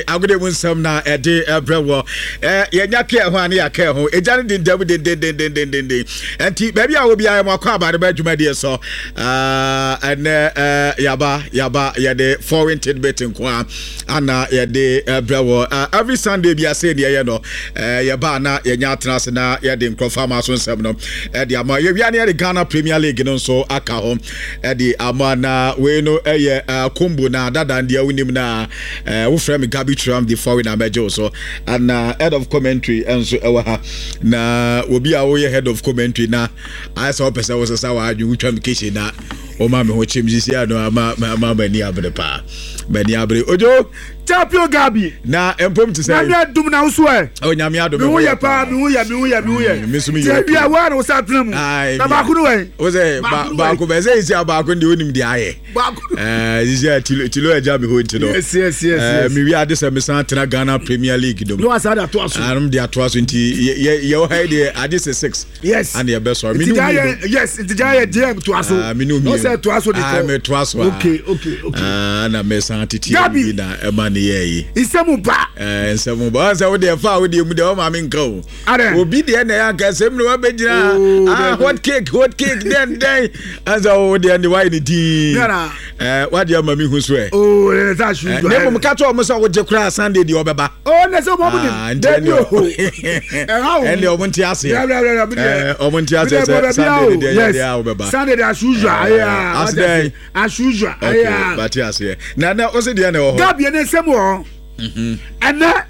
agode mu nsɛm na ɛde ɛbrɛwɔ yɛnya kɛ ho ane yɛkɛ ho ɛgya ne dendam dendendendendenden ɛnti baabi a obi ayɛ mɔkɔ abade ba adwumadeɛ so ɛnɛ yaba yɛde foreign tidbit nko a ana yɛde ɛbrɛwɔ every Sunday bi ase deɛ yɛ no yɛba na yɛnya atena ase na yɛde nkrɔfa ma so nsɛm no ɛde ama yɛwia ne yɛde Ghana Premier League no nso aka ho ɛde ama na wei no ɛyɛ kombo na dadan deɛ wonim na wo frɛ me Gabi Tram the foreign amajo so and head of commentary enso ewa ha na obi a wo ye head of commentary na I saw person was say wa adwu twam kitchen na o ma me ho chimjisi anu ama mani abre pa mani abre ojo champion Gabi na empom to say na dum na so e o nyame adom me wo ye pa me wo ye mesumi ye bia wa na wo sa tena mu na ba ku no we o say ba ku be say isi ba ku ndi onim di aye isi tilo eja me ho ntino yes me wi ade say me san tena Ghana Premier League dum no asa da to aso anum di ato aso nti ye wo ha de ade say 6 yes and ye be so me yes intija DM to aso no say to aso de me to aso okay na me san titi na e ma ne ye isemu ba nsemu ba say wo de fa wo de mu de o ma me nka o obi de na ya ka sem no wa begina hot cake then anza wo de and why ni di what de ma me hu so that's true na mo ka to mo say wo je kura Sunday de obeba na say mo mu de and o mo nti ase o mo nti ase Sunday de ya obeba Sunday as usual as usual but yes na o se de na o Gabi na sem o ana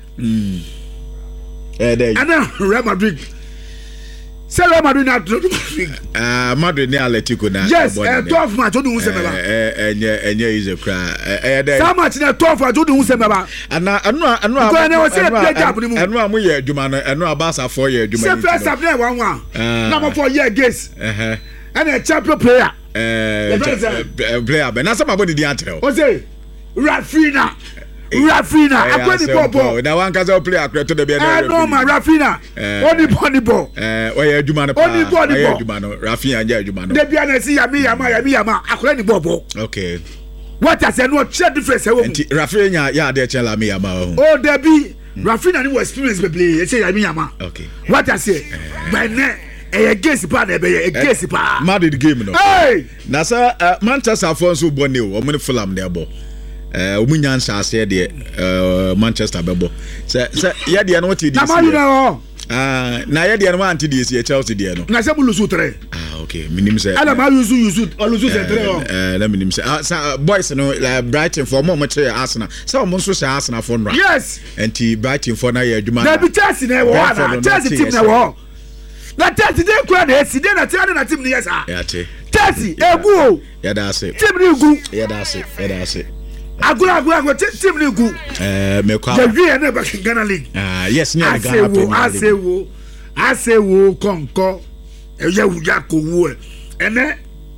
ana Real Madrid say Real Madrid na Madrid ni Atletico na yes 12 match o de hu se meba enye is a cry some match na 12 match o de hu se meba anu ko na we say play gap ni mu anu amu ye adwuma no anu abasa for ye adwuma say first half na 1-1 na mo for year against and a champion player player be na some abodi di antre o say Rafinha akwani bobo na wan kaza play akreto de be na no ma Rafinha oni ball o ye adwuma no pa oni ball adwuma no Rafinha anja adwuma no de bia na si yama akwani bobo okay what I say no share difference e wo Rafinha ya de chela me yama o de bi Rafinha ni experience be play e say yama okay what I say by ne against pa na be against pa Madrid game no hey na sa Manchester Afonso Bone o mo Fulham na ebo omunya nsase de Manchester bebo se ye de no what dey na ye de no anti dey see Chelsea de no na se bu lusu 3 okay minim se ala ma lusu 3 na minim se boys no Brighton for mo chere Arsenal se o mo so se Arsenal for no yes anti Brighton for na ye adwuma na bi Chelsea na wo na Chelsea team na wo na Chelsea dey kwa na esi dey na team ni yes ya te Chelsea egu ya da se team ni egu ya da se agura team ni gu me kwa je wie na ba Ghana League yes ni Ghana Premier League asewo konko eya wuja ko wo ene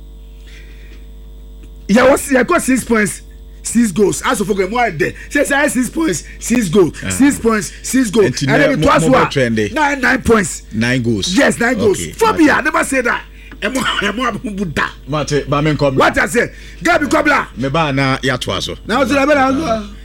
ya was ya got 6 points 6 goals as of for more there say 6 points 6 goals 6 points 6 goals and then it was 9 points 9 goals yes 9 goals phobia never say that emo mate ba men come what I say Gabi Kobla me ba na ya to aso na o tira be na